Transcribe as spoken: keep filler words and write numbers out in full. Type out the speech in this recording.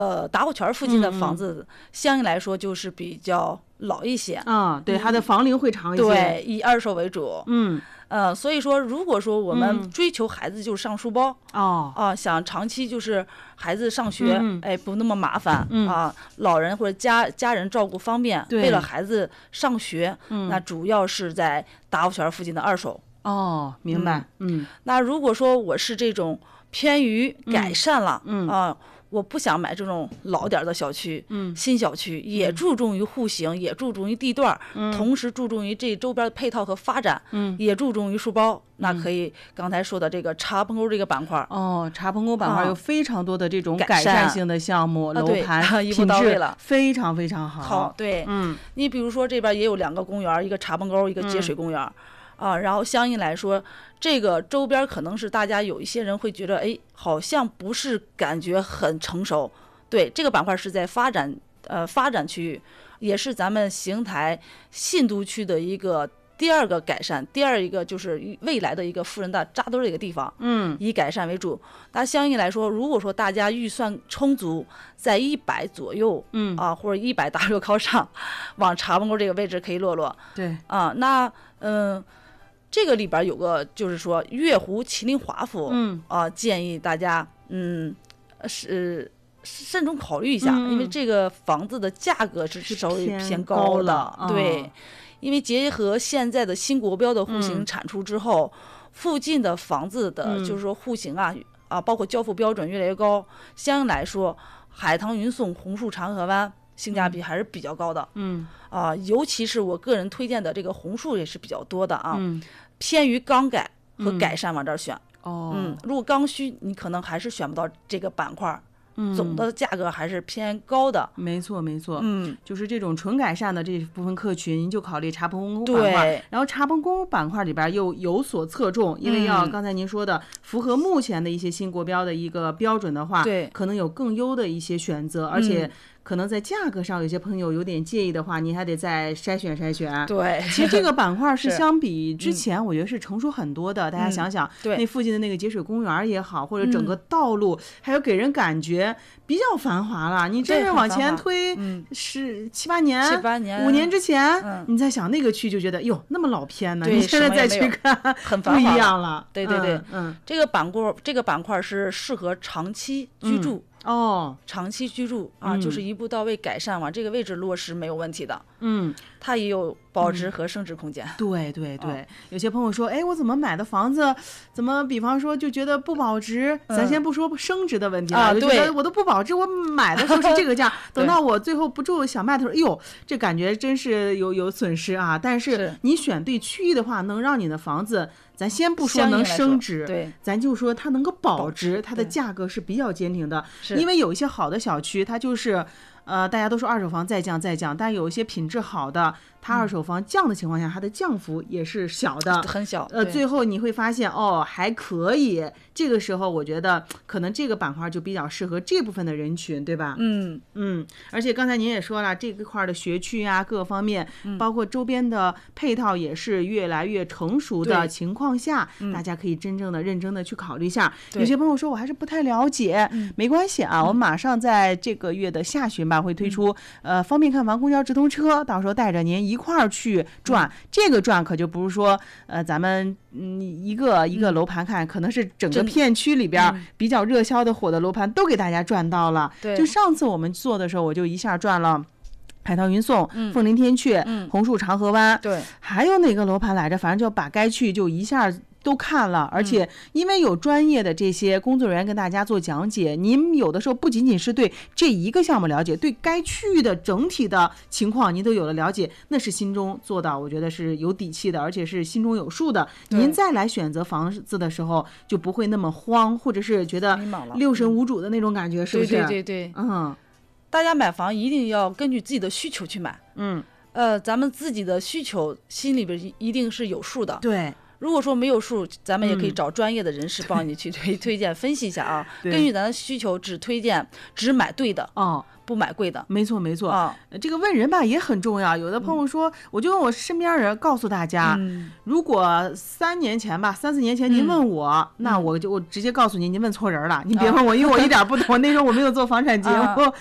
呃达活泉附近的房子，相应来说就是比较老一些。 嗯，对，它的房龄会长一些。 对，以二手为主。 嗯。 呃，所以说，如果说我们追求孩子就是上书包， 哦、 嗯，啊，想长期就是孩子上学， 嗯、 哎，不那么麻烦、 嗯、 啊，老人或者家家人照顾方便，为了孩子上学， 嗯、 那主要是在达活泉附近的二手。 哦，明白。嗯， 那如果说我是这种偏于改善了， 嗯啊。我不想买这种老点的小区， 嗯， 新小区也注重于户型，嗯、也注重于地段， 嗯， 同时注重于这周边的配套和发展， 嗯， 也注重于书包。嗯、那可以刚才说的这个茶棚沟这个板块， 哦，茶棚沟板块有非常多的这种改善性的项目， 啊、 楼盘一步到位了， 非常非常好。 好，对， 嗯， 你比如说这边也有两个公园，一个茶棚沟，一个节水公园。嗯啊，然后相应来说，这个周边可能是大家有一些人会觉得，哎，好像不是感觉很成熟。对，这个板块是在发展，呃，发展区域，也是咱们邢台信都区的一个第二个改善，第二一个就是未来的一个富人的扎堆的一个地方。 嗯， 以改善为主。那相应来说，如果说大家预算充足，在一百左右， 嗯啊，或者一百大热靠上，往茶棚沟这个位置可以落落。 对， 啊，那嗯。呃这个里边有个就是说月湖麒麟华府， 嗯啊，建议大家嗯是慎重考虑一下， 嗯、 因为这个房子的价格是稍微偏高的， 高对、哦，因为结合现在的新国标的户型嗯、 产出之后，附近的房子的就是说户型啊、嗯、啊，包括交付标准越来越高，相应来说，海棠云颂、红树长河湾性价比还是比较高的， 嗯啊，尤其是我个人推荐的这个红树也是比较多的啊， 嗯、 偏于刚改和改善往这儿选。 哦， 嗯，如果刚需，你可能还是选不到这个板块。 嗯， 总的价格还是偏高的。 没错没错， 嗯， 就是这种纯改善的这部分客群，就考虑茶棚沟板块。然后茶棚沟板块里边又有所侧重，因为要刚才您说的、嗯、符合目前的一些新国标的一个标准的话， 对， 可能有更优的一些选择，而且可能在价格上有些朋友有点介意的话，您还得再筛选筛选。 对， 其实这个板块是相比之前我觉得是成熟很多的。嗯、大家想想， 对， 那附近的那个节水公园也好，或者整个道路、嗯、还有给人感觉比较繁华了。你真是往前推是七八年、 七八年、 五年之前， 嗯、 你再想那个区就觉得哟那么老偏呢。 对， 你现在再去看， 很不一样了。 对对对， 嗯，嗯这个板块这个板块是适合长期居住。 嗯哦， 长期居住啊、 嗯， 就是一步到位改善往这个位置落实没有问题的。 嗯， 它也有保值和升值空间。 嗯、对对对、 哦， 有些朋友说，哎，我怎么买的房子，怎么比方说就觉得不保值？嗯、咱先不说升值的问题了， 啊， 就觉得我都不保值，我买的时候是这个价，等到我最后不住想卖的时候，哎呦，这感觉真是有有损失啊。但是你选对区域的话，能让你的房子。咱先不说能升值， 对， 咱就说它能够保值，它的价格是比较坚挺的。因为有一些好的小区，它就是呃，大家都说二手房再降再降，但有一些品质好的，它二手房降的情况下，它的降幅也是小的， 很小。 呃，最后你会发现哦，还可以。这个时候，我觉得可能这个板块就比较适合这部分的人群，对吧？ 嗯嗯。而且刚才您也说了，这一块的学区啊，各方面， 嗯、 包括周边的配套也是越来越成熟的情况下， 嗯、 大家可以真正的、认真的去考虑一下。有些朋友说我还是不太了解， 嗯、 没关系啊，我们马上在这个月的下旬吧，会推出、嗯、呃方便看房公交直通车，到时候带着您一块儿去转。嗯、这个转可就不是说呃咱们嗯一个一个楼盘看，嗯、可能是整个片区里边比较热销的火的楼盘都给大家转到了。 对， 就上次我们做的时候，我就一下转了。海棠云颂、 嗯、 凤林天阙、 嗯、 红树长河湾， 对， 还有哪个楼盘来着？反正就把该区就一下都看了，而且因为有专业的这些工作人员跟大家做讲解，您有的时候不仅仅是对这一个项目了解，对该区域的整体的情况您都有了了解，那是心中做到，我觉得是有底气的，而且是心中有数的。您再来选择房子的时候，就不会那么慌，或者是觉得六神无主的那种感觉，是不是？ 对对对对， 嗯。 大家买房一定要根据自己的需求去买， 嗯， 呃，咱们自己的需求心里边一定是有数的。 对， 如果说没有数，咱们也可以找专业的人士帮你去推、嗯、推荐分析一下啊。根据咱的需求，只推荐只买对的哦。 不买贵的， 没错没错啊， 这个问人吧也很重要。有的朋友说，嗯、我就问我身边人，告诉大家，嗯、如果三年前吧，三四年前您问我，嗯、那我就我直接告诉您，您问错人了，您别问我，啊、因为我一点不懂。那时候我没有做房产节目，啊、